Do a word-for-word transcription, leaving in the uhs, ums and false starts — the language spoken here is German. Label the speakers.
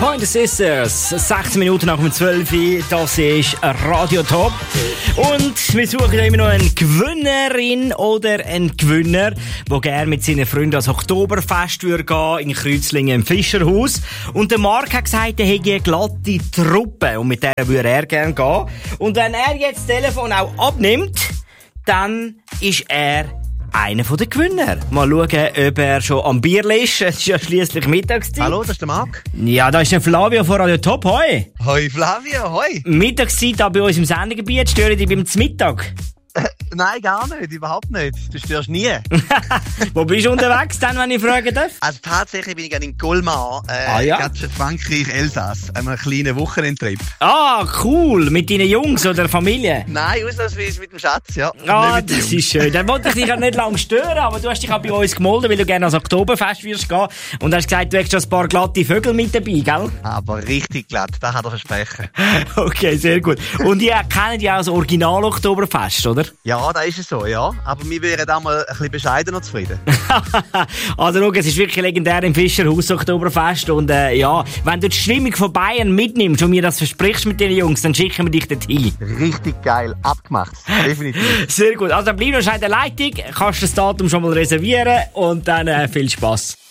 Speaker 1: Pointer Sisters, sechzehn Minuten nach dem zwölf Uhr, das ist Radio Top. Und wir suchen immer noch eine Gewinnerin oder einen Gewinner, der gerne mit seinen Freunden ans Oktoberfest würde gehen, in Kreuzlingen im Fischerhaus. Und der Marc hat gesagt, er hätte eine glatte Truppe und mit der würde er gerne gehen. Und wenn er jetzt das Telefon auch abnimmt, dann ist er einer der Gewinner. Mal schauen, ob er schon am Bier ist. Es ist ja schliesslich Mittagszeit.
Speaker 2: Hallo, das ist der Marc.
Speaker 1: Ja, da ist der Flavio von Radio Top. Hoi.
Speaker 2: Hoi Flavio, hoi.
Speaker 1: Mittagszeit da bei uns im Sendegebiet. Störe dich beim Mittag?
Speaker 2: Äh, nein, gar nicht, überhaupt nicht. Du störst nie.
Speaker 1: Wo bist du unterwegs, dann, wenn ich fragen darf?
Speaker 2: Also tatsächlich bin ich gerade in Colmar, äh,
Speaker 1: ah, ja?
Speaker 2: ganz Frankreich, Elsass, einem kleinen Wochenendtrip.
Speaker 1: Ah, cool. Mit deinen Jungs oder Familie?
Speaker 2: Nein, ausnahmsweise mit dem Schatz, ja.
Speaker 1: Ah, das ist schön. Dann wollte ich dich ja nicht lange stören, aber du hast dich auch bei uns gemeldet, weil du gerne ans Oktoberfest wirst gehen. Und hast gesagt, du hast schon ein paar glatte Vögel mit dabei, gell?
Speaker 2: Aber richtig glatt, das hat er versprechen.
Speaker 1: Okay, sehr gut. Und ihr kennt ja auch das Original-Oktoberfest, oder?
Speaker 2: Ja, da ist es so, ja. Aber wir wären da mal ein bisschen bescheidener zufrieden.
Speaker 1: Also schau, es ist wirklich legendär im Fischerhaus Oktoberfest. Und äh, ja, wenn du die Stimmung von Bayern mitnimmst und mir das versprichst mit den Jungs, dann schicken wir dich dorthin.
Speaker 2: Richtig geil, abgemacht. Definitiv.
Speaker 1: Sehr gut. Also dann bleib noch schnell in der Leitung, kannst das Datum schon mal reservieren und dann äh, viel Spass.